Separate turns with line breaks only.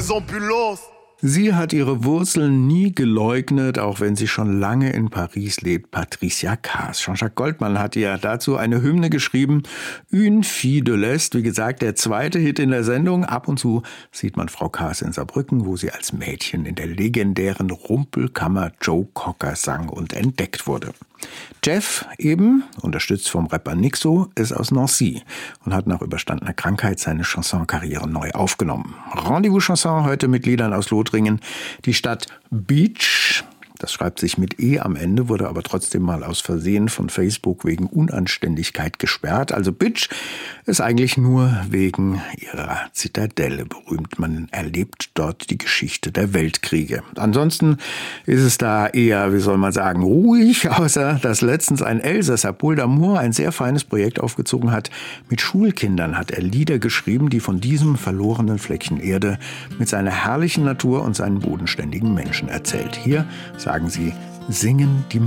les ambulances.
Sie hat ihre Wurzeln nie geleugnet, auch wenn sie schon lange in Paris lebt. Patricia Kaas. Jean-Jacques Goldman hat ihr dazu eine Hymne geschrieben. Une fille de l'Est, wie gesagt, der zweite Hit in der Sendung. Ab und zu sieht man Frau Kaas in Saarbrücken, wo sie als Mädchen in der legendären Rumpelkammer Joe Cocker sang und entdeckt wurde. Jeff, eben, unterstützt vom Rapper Nixo, ist aus Nancy und hat nach überstandener Krankheit seine Chanson-Karriere neu aufgenommen. Rendezvous-Chanson heute mit Liedern aus Lothringen. Die Stadt Beach, das schreibt sich mit E am Ende, wurde aber trotzdem mal aus Versehen von Facebook wegen Unanständigkeit gesperrt. Also Bitch ist eigentlich nur wegen ihrer Zitadelle berühmt. Man erlebt dort die Geschichte der Weltkriege. Ansonsten ist es da eher, wie soll man sagen, ruhig, außer dass letztens ein Elsässer, Paul d'Amour, ein sehr feines Projekt aufgezogen hat. Mit Schulkindern hat er Lieder geschrieben, die von diesem verlorenen Fleckchen Erde mit seiner herrlichen Natur und seinen bodenständigen Menschen erzählt. Hier sagen sie, singen die